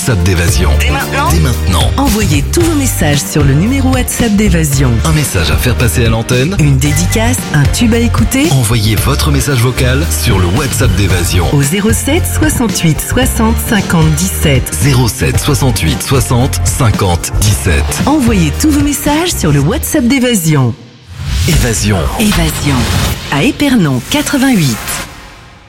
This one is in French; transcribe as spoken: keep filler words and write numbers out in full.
WhatsApp d'Évasion. Dès maintenant Dès maintenant. Envoyez tous vos messages sur le numéro WhatsApp d'Évasion. Un message à faire passer à l'antenne. Une dédicace, un tube à écouter. Envoyez votre message vocal sur le WhatsApp d'Évasion. Au zéro sept soixante-huit soixante cinquante dix-sept. zéro sept soixante-huit soixante cinquante dix-sept. Envoyez tous vos messages sur le WhatsApp d'Évasion. Évasion. Évasion. À Épernon quatre-vingt-huit.